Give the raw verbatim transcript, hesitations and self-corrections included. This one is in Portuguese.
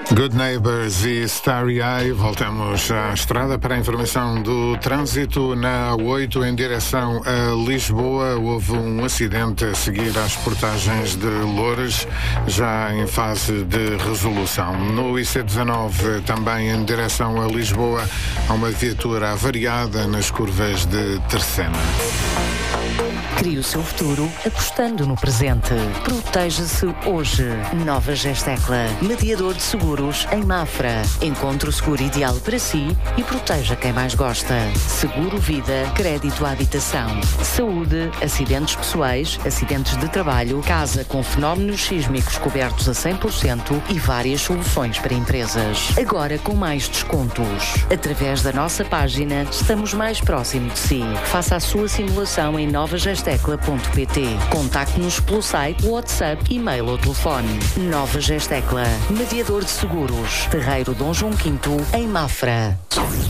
Good Neighbors e Starry Eye. Voltamos à estrada para a informação do trânsito. Na A oito, em direção a Lisboa, houve um acidente a seguir às portagens de Loures, já em fase de resolução. No I C dezanove, também em direção a Lisboa, há uma viatura avariada nas curvas de Terceira. Crie o seu futuro apostando no presente. Proteja-se hoje. Nova Gestecla, mediador de seguros em Mafra. Encontre o seguro ideal para si e proteja quem mais gosta. Seguro vida, crédito à habitação, saúde, acidentes pessoais, acidentes de trabalho, casa com fenómenos sísmicos cobertos a cem por cento e várias soluções para empresas. Agora com mais descontos. Através da nossa página, estamos mais próximo de si. Faça a sua simulação em Nova Gestecla. Gestecla ponto pt. Contacte-nos pelo site, WhatsApp, e-mail ou telefone. Nova Gestecla, mediador de seguros. Terreiro Dom João quinto, em Mafra.